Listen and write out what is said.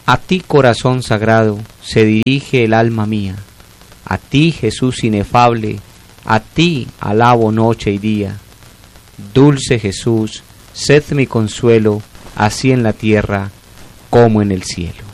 A ti, corazón sagrado, se dirige el alma mía. A ti, Jesús inefable, a ti alabo noche y día. Dulce Jesús, sed mi consuelo, así en la tierra como en el cielo.